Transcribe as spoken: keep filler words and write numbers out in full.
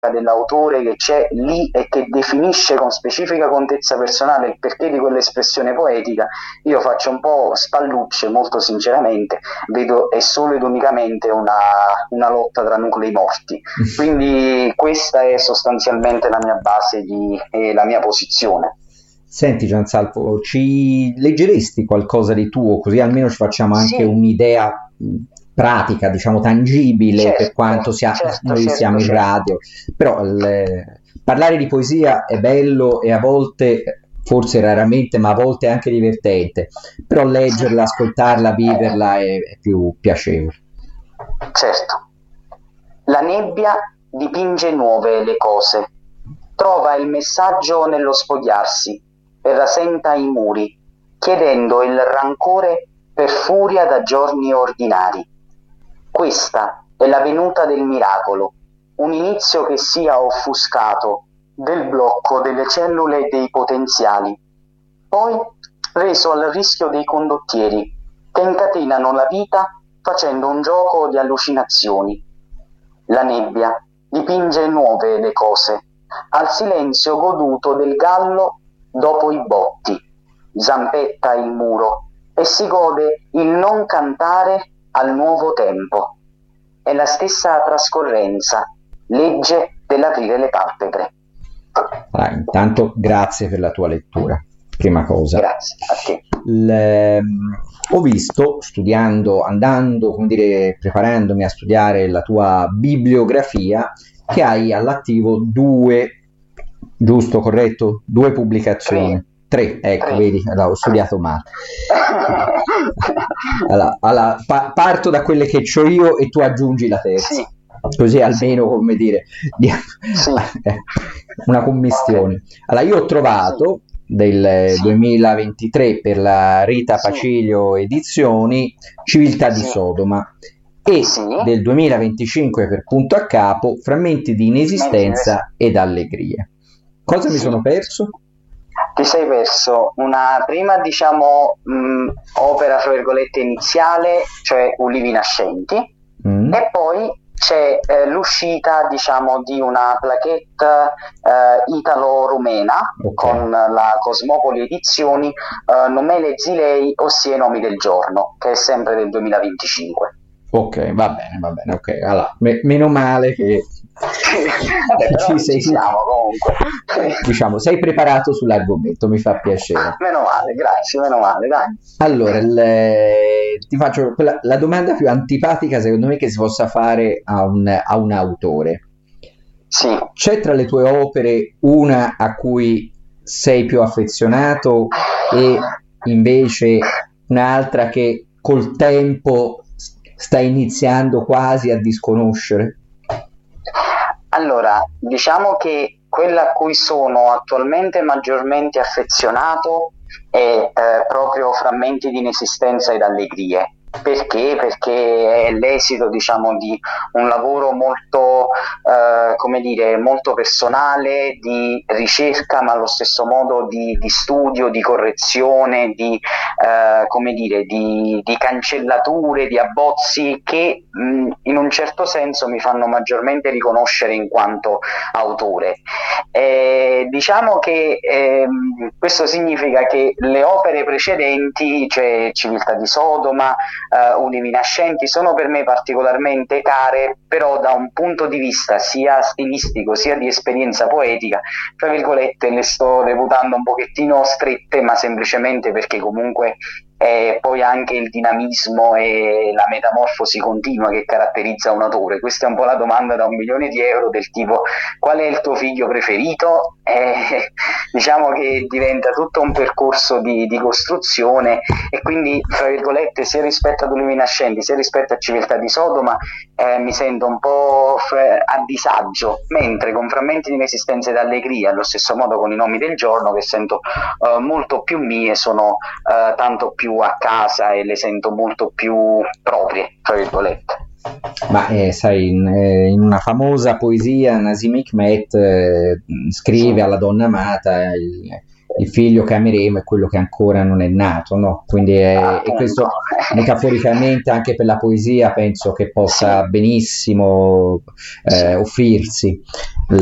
dell'autore che c'è lì e che definisce con specifica contezza personale il perché di quell'espressione poetica, io faccio un po' spallucce, molto sinceramente, vedo è solo ed unicamente una, una lotta tra nuclei morti. Quindi questa è sostanzialmente la mia base di, e la mia posizione. Senti Giansalvo, ci leggeresti qualcosa di tuo, così almeno ci facciamo anche Sì. un'idea pratica, diciamo tangibile, Certo, per quanto sia, certo, noi certo, siamo in certo. radio, però il, parlare di poesia è bello e a volte, forse raramente, ma a volte è anche divertente, però leggerla, ascoltarla, viverla è, è più piacevole. Certo. La nebbia dipinge nuove le cose, trova il messaggio nello spogliarsi e rasenta i muri, chiedendo il rancore per furia da giorni ordinari. Questa è la venuta del miracolo, un inizio che sia offuscato del blocco delle cellule e dei potenziali, poi reso al rischio dei condottieri che incatenano la vita facendo un gioco di allucinazioni. La nebbia dipinge nuove le cose, al silenzio goduto del gallo dopo i botti, zampetta il muro e si gode il non cantare al nuovo tempo. È la stessa trascorrenza, legge dell'aprire le palpebre. Allora, intanto grazie per la tua lettura, prima cosa. Grazie a te. Le, ho visto, studiando, andando, come dire, preparandomi a studiare la tua bibliografia, che hai all'attivo due, giusto, corretto? Due pubblicazioni. Tre, ecco, Tre. Vedi, allora, ho studiato male. Allora, allora, pa- parto da quelle che c'ho io e tu aggiungi la terza. Sì. Così almeno, come dire, sì. una commistione. Allora, io ho trovato del sì. duemilaventitré per la Rita Pacilio Edizioni Civiltà di sì. Sodoma e sì. del duemilaventicinque per Punto a Capo Frammenti di Inesistenza ed Allegrie. Cosa sì. mi sono perso? Ti sei perso una prima, diciamo, mh, opera, fra virgolette, iniziale, cioè Ulivi Nascenti, mm. e poi c'è eh, l'uscita, diciamo, di una plaquette eh, italo-rumena, okay, con la Cosmopoli Edizioni, eh, Nomele Zilei, ossia I nomi del giorno, che è sempre del duemilaventicinque. Ok, va bene, va bene, ok. Allora, me- meno male che Vabbè, ci sei, siamo comunque. Diciamo, sei preparato sull'argomento, mi fa piacere. Meno male, grazie, meno male, dai. Allora, le... ti faccio quella, la domanda più antipatica, secondo me, che si possa fare a un, a un autore. Sì. C'è tra le tue opere una a cui sei più affezionato e invece un'altra che col tempo stai iniziando quasi a disconoscere? Allora, diciamo che quella a cui sono attualmente maggiormente affezionato è eh, proprio Frammenti di Inesistenza ed Allegrie. Perché? Perché è l'esito, diciamo, di un lavoro molto, eh, come dire, molto personale, di ricerca, ma allo stesso modo di, di studio, di correzione, di, eh, come dire, di, di cancellature, di abbozzi che mh, in un certo senso mi fanno maggiormente riconoscere in quanto autore. Eh, diciamo che eh, questo significa che le opere precedenti, cioè Civiltà di Sodoma, Uh, Ulivi Nascenti, sono per me particolarmente care, però da un punto di vista sia stilistico sia di esperienza poetica, tra virgolette, le sto reputando un pochettino strette, ma semplicemente perché comunque è poi anche il dinamismo e la metamorfosi continua che caratterizza un autore. Questa è un po' la domanda da un milione di euro, del tipo: qual è il tuo figlio preferito? Eh, diciamo che diventa tutto un percorso di, di costruzione, e quindi, fra virgolette, sia rispetto ad Ulivi Nascenti sia rispetto a Civiltà di Sodoma eh, mi sento un po' a disagio, mentre con Frammenti di Inesistenza ed Allegria, allo stesso modo con I nomi del giorno, che sento uh, molto più mie, sono uh, tanto più a casa e le sento molto più proprie, tra virgolette. Ma eh, sai, in, eh, in una famosa poesia Nazim Hikmet eh, scrive alla donna amata: il, il figlio che ameremo è quello che ancora non è nato, no? Quindi è, e questo metaforicamente anche per la poesia penso che possa benissimo eh, offrirsi